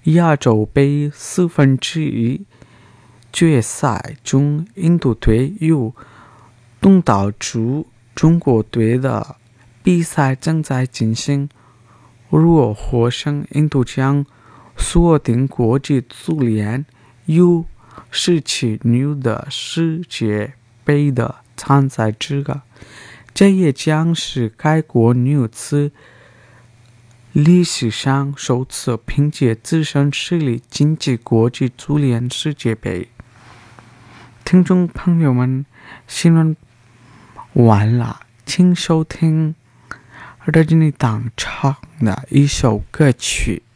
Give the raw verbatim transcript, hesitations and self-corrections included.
亚洲杯四分之一决赛中，印度队与东道主中国队的比赛正在进行。如果获胜，印度将锁定国际足联有十七女的世界杯的参赛资格，这也将是该国女子历史上首次凭借自身实力晋级国际足联世界杯。听众朋友们，新闻完了，请收听rajini党唱的一首歌曲。